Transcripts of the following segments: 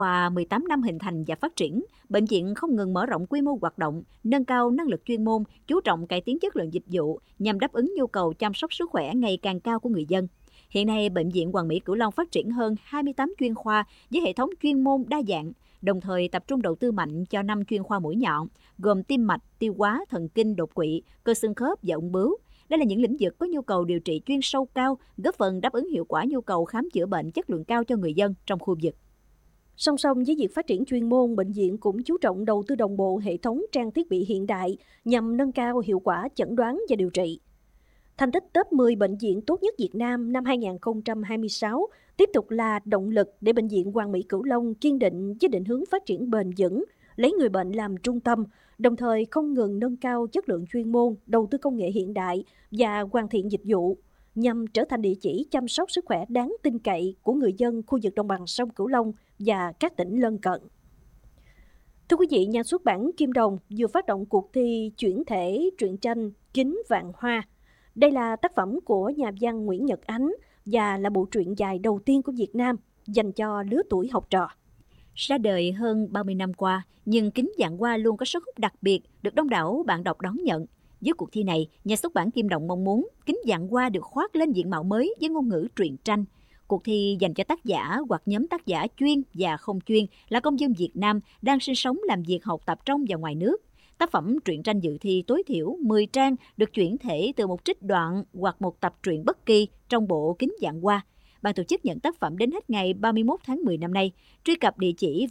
Qua 18 năm hình thành và phát triển, bệnh viện không ngừng mở rộng quy mô hoạt động, nâng cao năng lực chuyên môn, chú trọng cải tiến chất lượng dịch vụ nhằm đáp ứng nhu cầu chăm sóc sức khỏe ngày càng cao của người dân. Hiện nay, Bệnh viện Hoàn Mỹ Cửu Long phát triển hơn 28 chuyên khoa với hệ thống chuyên môn đa dạng, đồng thời tập trung đầu tư mạnh cho 5 chuyên khoa mũi nhọn, gồm tim mạch, tiêu hóa, thần kinh, đột quỵ, cơ xương khớp và ung bướu. Đây là những lĩnh vực có nhu cầu điều trị chuyên sâu cao, góp phần đáp ứng hiệu quả nhu cầu khám chữa bệnh chất lượng cao cho người dân trong khu vực. Song song với việc phát triển chuyên môn, bệnh viện cũng chú trọng đầu tư đồng bộ hệ thống trang thiết bị hiện đại nhằm nâng cao hiệu quả chẩn đoán và điều trị. Thành tích top 10 bệnh viện tốt nhất Việt Nam năm 2026 tiếp tục là động lực để Bệnh viện Hoàn Mỹ Cửu Long kiên định với định hướng phát triển bền vững, lấy người bệnh làm trung tâm, đồng thời không ngừng nâng cao chất lượng chuyên môn, đầu tư công nghệ hiện đại và hoàn thiện dịch vụ, nhằm trở thành địa chỉ chăm sóc sức khỏe đáng tin cậy của người dân khu vực đồng bằng sông Cửu Long và các tỉnh lân cận. Thưa quý vị, nhà xuất bản Kim Đồng vừa phát động cuộc thi chuyển thể truyện tranh Kính Vạn Hoa. Đây là tác phẩm của nhà văn Nguyễn Nhật Ánh và là bộ truyện dài đầu tiên của Việt Nam dành cho lứa tuổi học trò. Ra đời hơn 30 năm qua, nhưng Kính Vạn Hoa luôn có sức hút đặc biệt được đông đảo bạn đọc đón nhận. Với cuộc thi này, nhà xuất bản Kim Đồng mong muốn Kính Vạn Hoa được khoác lên diện mạo mới với ngôn ngữ truyện tranh. Cuộc thi dành cho tác giả hoặc nhóm tác giả chuyên và không chuyên là công dân Việt Nam đang sinh sống, làm việc, học tập trong và ngoài nước. Tác phẩm truyện tranh dự thi tối thiểu 10 trang được chuyển thể từ một trích đoạn hoặc một tập truyện bất kỳ trong bộ Kính Vạn Hoa. Ban tổ chức nhận tác phẩm đến hết ngày 31 tháng 10 năm nay. Truy cập địa chỉ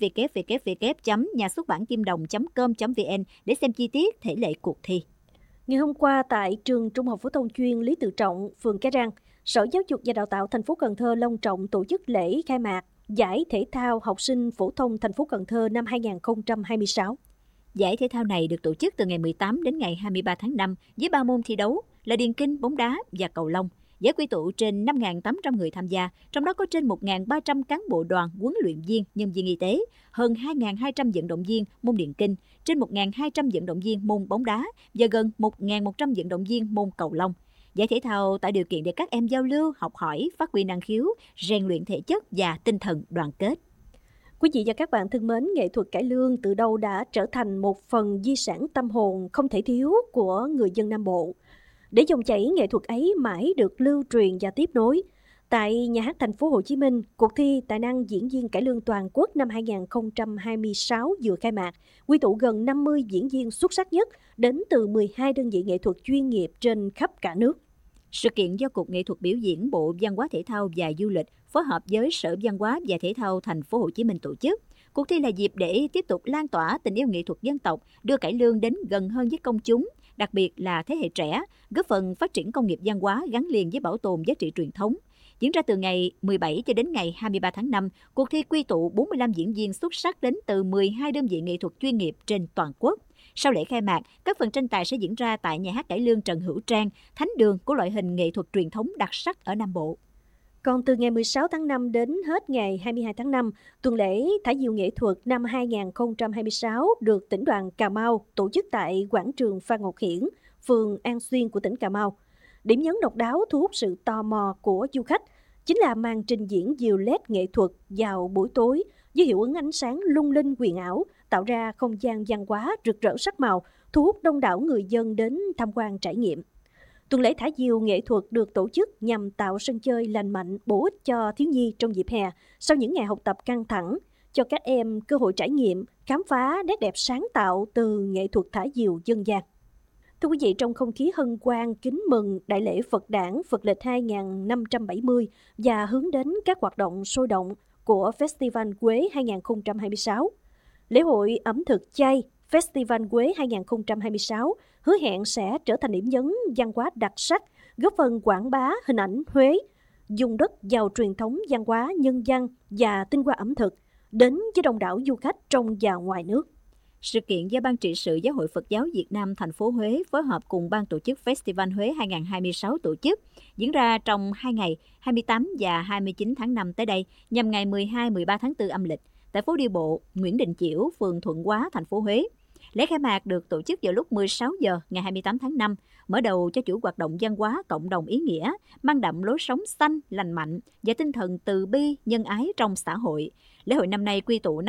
www.nhasxuất-bản-kim-đồng.com.vn để xem chi tiết thể lệ cuộc thi. Ngày hôm qua tại trường Trung học phổ thông chuyên Lý Tự Trọng, phường Cái Răng, Sở Giáo dục và Đào tạo thành phố Cần Thơ long trọng tổ chức lễ khai mạc giải thể thao học sinh phổ thông thành phố Cần Thơ năm 2026. Giải thể thao này được tổ chức từ ngày 18 đến ngày 23 tháng 5 với 3 môn thi đấu là điền kinh, bóng đá và cầu lông. Giải quy tụ trên 5.800 người tham gia, trong đó có trên 1.300 cán bộ đoàn, huấn luyện viên, nhân viên y tế, hơn 2.200 vận động viên môn điền kinh, trên 1.200 vận động viên môn bóng đá và gần 1.100 vận động viên môn cầu lông. Giải thể thao tạo điều kiện để các em giao lưu, học hỏi, phát huy năng khiếu, rèn luyện thể chất và tinh thần đoàn kết. Quý vị và các bạn thân mến, nghệ thuật cải lương từ đâu đã trở thành một phần di sản tâm hồn không thể thiếu của người dân Nam Bộ. Để dòng chảy nghệ thuật ấy mãi được lưu truyền và tiếp nối, tại Nhà hát Thành phố Hồ Chí Minh, cuộc thi tài năng diễn viên cải lương toàn quốc năm 2026 vừa khai mạc, quy tụ gần 50 diễn viên xuất sắc nhất đến từ 12 đơn vị nghệ thuật chuyên nghiệp trên khắp cả nước. Sự kiện do Cục Nghệ thuật Biểu diễn Bộ Văn hóa Thể thao và Du lịch phối hợp với Sở Văn hóa và Thể thao Thành phố Hồ Chí Minh tổ chức. Cuộc thi là dịp để tiếp tục lan tỏa tình yêu nghệ thuật dân tộc, đưa cải lương đến gần hơn với công chúng, đặc biệt là thế hệ trẻ, góp phần phát triển công nghiệp văn hóa gắn liền với bảo tồn giá trị truyền thống. Diễn ra từ ngày 17 cho đến ngày 23 tháng 5, cuộc thi quy tụ 45 diễn viên xuất sắc đến từ 12 đơn vị nghệ thuật chuyên nghiệp trên toàn quốc. Sau lễ khai mạc, các phần tranh tài sẽ diễn ra tại Nhà hát cải lương Trần Hữu Trang, thánh đường của loại hình nghệ thuật truyền thống đặc sắc ở Nam Bộ. Còn từ ngày 16 tháng 5 đến hết ngày 22 tháng 5, tuần lễ thả diều nghệ thuật năm 2026 được tỉnh đoàn Cà Mau tổ chức tại quảng trường Phan Ngọc Hiển, phường An Xuyên của tỉnh Cà Mau. Điểm nhấn độc đáo thu hút sự tò mò của du khách chính là màn trình diễn diều LED nghệ thuật vào buổi tối với hiệu ứng ánh sáng lung linh huyền ảo, tạo ra không gian văn hóa rực rỡ sắc màu, thu hút đông đảo người dân đến tham quan trải nghiệm. Tuần lễ thả diều nghệ thuật được tổ chức nhằm tạo sân chơi lành mạnh, bổ ích cho thiếu nhi trong dịp hè sau những ngày học tập căng thẳng, cho các em cơ hội trải nghiệm, khám phá nét đẹp sáng tạo từ nghệ thuật thả diều dân gian. Thưa quý vị, trong không khí hân hoan kính mừng Đại lễ Phật Đản Phật lịch 2570 và hướng đến các hoạt động sôi động của Festival Quế 2026, lễ hội ẩm thực chay Festival Quế 2026 hứa hẹn sẽ trở thành điểm nhấn văn hóa đặc sắc, góp phần quảng bá hình ảnh Huế, vùng đất giàu truyền thống văn hóa nhân văn và tinh hoa ẩm thực, đến với đông đảo du khách trong và ngoài nước. Sự kiện do Ban trị sự Giáo hội Phật giáo Việt Nam thành phố Huế phối hợp cùng Ban tổ chức Festival Huế 2026 tổ chức, diễn ra trong 2 ngày 28 và 29 tháng 5 tới đây, nhằm ngày 12-13 tháng 4 âm lịch, tại phố đi bộ Nguyễn Đình Chiểu, phường Thuận Hóa, thành phố Huế. Lễ khai mạc được tổ chức vào lúc 16 giờ ngày 28 tháng 5, mở đầu cho chuỗi hoạt động văn hóa cộng đồng ý nghĩa, mang đậm lối sống xanh, lành mạnh và tinh thần từ bi, nhân ái trong xã hội. Lễ hội năm nay quy tụ